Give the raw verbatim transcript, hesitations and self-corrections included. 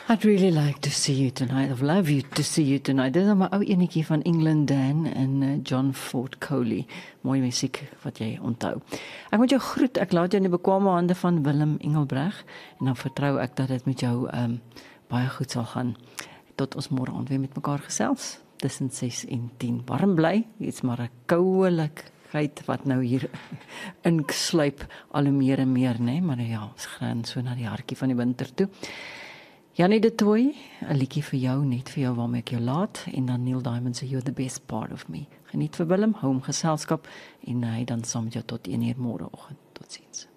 I'd really like to see you tonight. I'd love you to see you tonight. Dit is my ou enetjie van England Dan en uh, John Ford Coley. Mooi musiek wat jy onthou. Ek moet jou groet. Ek laat jou in die bekwame hande van Willem Engelbreg en dan vertrou ek dat dit met jou um, baie goed sal gaan. Tot ons môre aand weer met mekaar gesels. Tussen ses en tien. Warm bly. Dit's maar 'n kouelikheid wat nou hier insluip al hoe meer en meer, né? Maar ja, ons gaan so na die hartjie van die winter toe. Janie de Tooy, 'n liedjie vir jou, net vir jou waarmee ek jou laat, en dan Neil Diamond se You're the Best Part of Me. Geniet vir Willem, hou hom geselskap, en hy dan saam met jou tot een uur môreoggend. Totsiens.